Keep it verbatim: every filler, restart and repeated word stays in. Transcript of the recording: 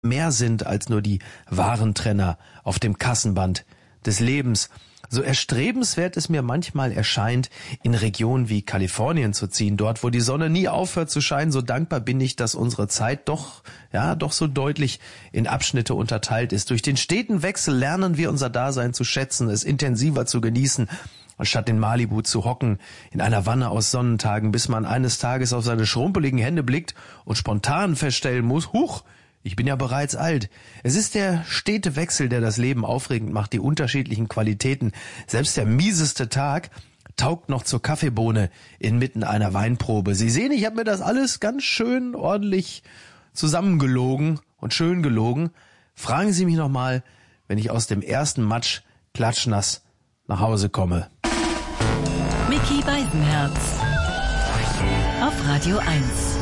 mehr sind als nur die Warentrenner auf dem Kassenband des Lebens. So erstrebenswert es mir manchmal erscheint, in Regionen wie Kalifornien zu ziehen, dort, wo die Sonne nie aufhört zu scheinen, so dankbar bin ich, dass unsere Zeit doch, ja, doch so deutlich in Abschnitte unterteilt ist. Durch den steten Wechsel lernen wir unser Dasein zu schätzen, es intensiver zu genießen, anstatt in Malibu zu hocken, in einer Wanne aus Sonnentagen, bis man eines Tages auf seine schrumpeligen Hände blickt und spontan feststellen muss, huch, ich bin ja bereits alt. Es ist der stete Wechsel, der das Leben aufregend macht, die unterschiedlichen Qualitäten. Selbst der mieseste Tag taugt noch zur Kaffeebohne inmitten einer Weinprobe. Sie sehen, ich habe mir das alles ganz schön ordentlich zusammengelogen und schön gelogen. Fragen Sie mich nochmal, wenn ich aus dem ersten Matsch klatschnass nach Hause komme. Micky Beisenherz auf Radio eins.